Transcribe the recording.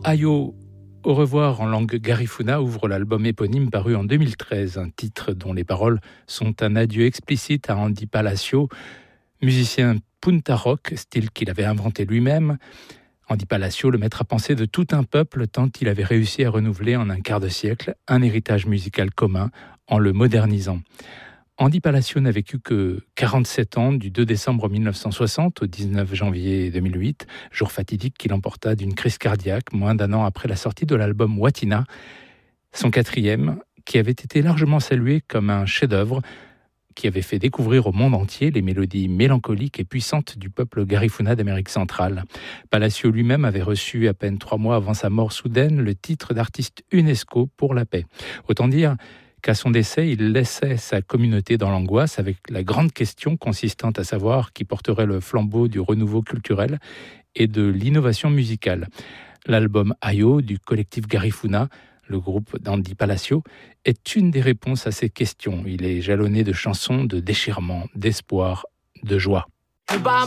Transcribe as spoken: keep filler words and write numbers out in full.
Ayo, au revoir en langue garifuna ouvre l'album éponyme paru en deux mille treize, un titre dont les paroles sont un adieu explicite à Andy Palacio, musicien punta rock, style qu'il avait inventé lui-même. Andy Palacio, le maître à penser de tout un peuple, tant il avait réussi à renouveler en un quart de siècle un héritage musical commun en le modernisant. Andy Palacio n'a vécu que quarante-sept ans, du deux décembre mille neuf cent soixante au dix-neuf janvier deux mille huit, jour fatidique qu'il emporta d'une crise cardiaque, moins d'un an après la sortie de l'album Watina, son quatrième, qui avait été largement salué comme un chef-d'œuvre, qui avait fait découvrir au monde entier les mélodies mélancoliques et puissantes du peuple garifuna d'Amérique centrale. Palacio lui-même avait reçu, à peine trois mois avant sa mort soudaine, le titre d'artiste UNESCO pour la paix. Autant dire qu'à son décès, il laissait sa communauté dans l'angoisse avec la grande question consistant à savoir qui porterait le flambeau du renouveau culturel et de l'innovation musicale. L'album Ayo du collectif Garifuna, le groupe d'Andy Palacio, est une des réponses à ces questions. Il est jalonné de chansons de déchirement, d'espoir, de joie. By